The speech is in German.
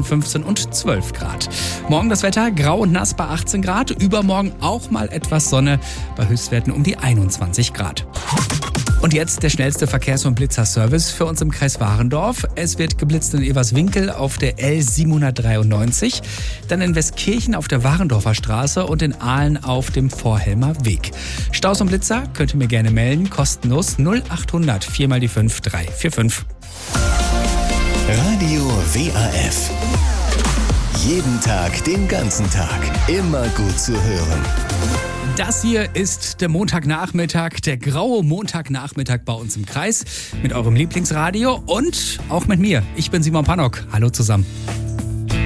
15 und 12 Grad. Morgen das Wetter grau und nass bei 18 Grad. Übermorgen auch mal etwas Sonne bei Höchstwerten um die 21 Grad. Und jetzt der schnellste Verkehrs- und Blitzerservice für uns im Kreis Warendorf. Es wird geblitzt in Everswinkel auf der L793, dann in Westkirchen auf der Warendorfer Straße und in Ahlen auf dem Vorhelmer Weg. Staus und Blitzer könnt ihr mir gerne melden, kostenlos 0800 4 mal die 5 345. Radio WAF. Jeden Tag, den ganzen Tag. Immer gut zu hören. Das hier ist der Montagnachmittag, der graue Montagnachmittag bei uns im Kreis mit eurem Lieblingsradio und auch mit mir. Ich bin Simon Pannock. Hallo zusammen.